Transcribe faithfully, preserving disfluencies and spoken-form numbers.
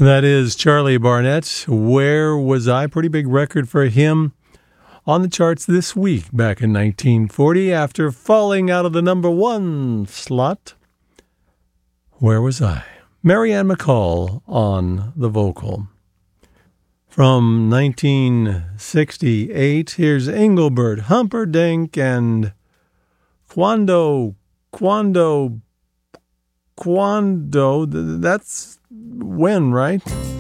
That is Charlie Barnett. Where Was I? Pretty big record for him on the charts this week, back in nineteen forty, after falling out of the number one slot. Where Was I? Marianne McCall on the vocal. From nineteen sixty-eight, here's Engelbert Humperdinck and Quando, Quando, Quando, that's when, right?